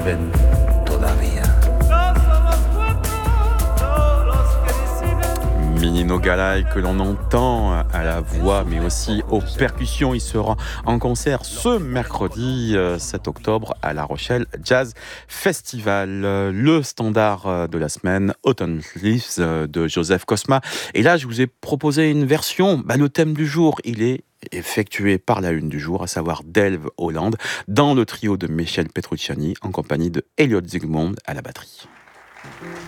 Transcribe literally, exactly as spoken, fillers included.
viven todavía. Minino Galay que l'on entend à la voix mais aussi aux percussions. Il sera en concert ce mercredi sept octobre à La Rochelle Jazz Festival. Le standard de la semaine, Autumn Leaves de Joseph Cosma. Et là, je vous ai proposé une version. Bah, le thème du jour, il est effectué par la une du jour, à savoir Delve Holland, dans le trio de Michel Petrucciani en compagnie de Elliot Zygmunt à la batterie.